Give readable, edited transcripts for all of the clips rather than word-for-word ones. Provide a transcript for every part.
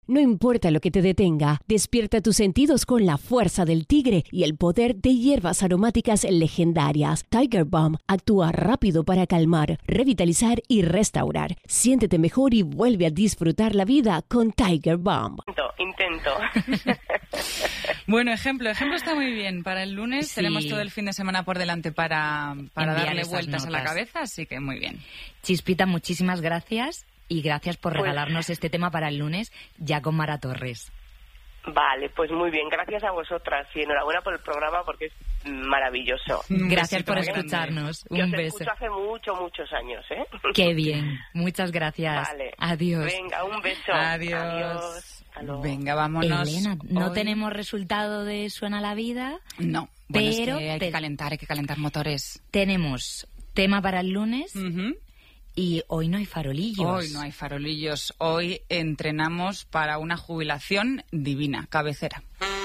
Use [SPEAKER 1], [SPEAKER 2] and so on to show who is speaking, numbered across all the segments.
[SPEAKER 1] No importa lo que te detenga, despierta tus sentidos con la fuerza del tigre y el poder de hierbas aromáticas legendarias. Tiger Balm actúa rápido para calmar, revitalizar y restaurar. Siéntete mejor y vuelve a disfrutar la vida con Tiger Balm.
[SPEAKER 2] Intento.
[SPEAKER 3] Bueno, ejemplo está muy bien. Para el lunes
[SPEAKER 4] Sí.
[SPEAKER 3] tenemos todo el fin de semana por delante para
[SPEAKER 4] Enviar
[SPEAKER 3] darle
[SPEAKER 4] esas
[SPEAKER 3] vueltas a la
[SPEAKER 4] notas.
[SPEAKER 3] cabeza, así que muy bien.
[SPEAKER 4] Chispita, muchísimas gracias y gracias por
[SPEAKER 2] Pues-
[SPEAKER 4] regalarnos este tema para el lunes ya con Mara Torres.
[SPEAKER 2] Vale, pues muy bien. Gracias a vosotras y enhorabuena por el programa porque es maravilloso.
[SPEAKER 3] Un
[SPEAKER 4] Gracias
[SPEAKER 3] besito
[SPEAKER 4] por
[SPEAKER 3] muy grande.
[SPEAKER 4] escucharnos.
[SPEAKER 2] Que
[SPEAKER 4] Un
[SPEAKER 2] os
[SPEAKER 4] beso.
[SPEAKER 2] escucho hace muchos años, ¿eh?
[SPEAKER 4] Qué bien. Muchas gracias.
[SPEAKER 2] Vale.
[SPEAKER 4] Adiós.
[SPEAKER 2] Venga, un beso.
[SPEAKER 3] Adiós.
[SPEAKER 2] Hasta luego.
[SPEAKER 3] Venga, vámonos.
[SPEAKER 4] Elena, no
[SPEAKER 3] Hoy-
[SPEAKER 4] tenemos resultado de Suena la Vida.
[SPEAKER 3] No, bueno,
[SPEAKER 4] Pero
[SPEAKER 3] es que hay que calentar motores.
[SPEAKER 4] Tenemos tema para el lunes
[SPEAKER 3] Ujú.
[SPEAKER 4] y hoy no hay farolillos.
[SPEAKER 3] Hoy no hay farolillos. Hoy entrenamos para una jubilación divina, cabecera.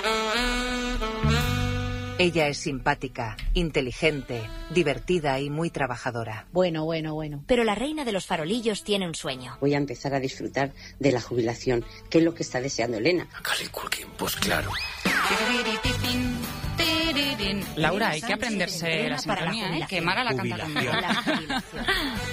[SPEAKER 5] Ella es simpática, inteligente, divertida y muy trabajadora.
[SPEAKER 6] Bueno.
[SPEAKER 7] Pero la reina de los farolillos tiene un sueño.
[SPEAKER 6] Voy a empezar a disfrutar de la jubilación, que es lo que está deseando Elena.
[SPEAKER 8] Pues claro.
[SPEAKER 3] Laura, hay que aprenderse la
[SPEAKER 7] Para la
[SPEAKER 3] sintonía, ¿eh?
[SPEAKER 7] jubilación.
[SPEAKER 3] Que Mara la canta conmigo.
[SPEAKER 7] La jubilación.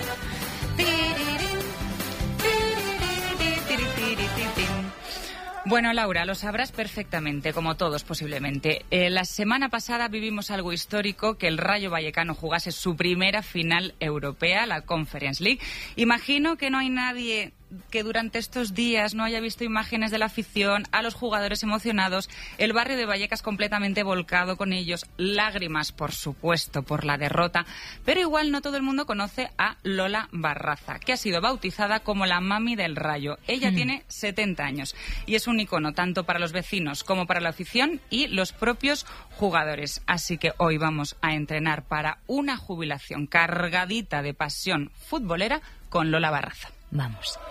[SPEAKER 3] Bueno, Laura, lo sabrás perfectamente, como todos posiblemente. La semana pasada vivimos algo histórico, que el Rayo Vallecano jugase su primera final europea, la Conference League. Imagino que no hay nadie que durante estos días no haya visto imágenes de la afición, a los jugadores emocionados, el barrio de Vallecas completamente volcado con ellos, lágrimas, por supuesto, por la derrota, pero igual no todo el mundo conoce a Lola Barraza, que ha sido bautizada como la mami del Rayo. Ella tiene 70 años y es un icono tanto para los vecinos como para la afición y los propios jugadores. Así que hoy vamos a entrenar para una jubilación cargadita de pasión futbolera con Lola Barraza.
[SPEAKER 4] Vamos.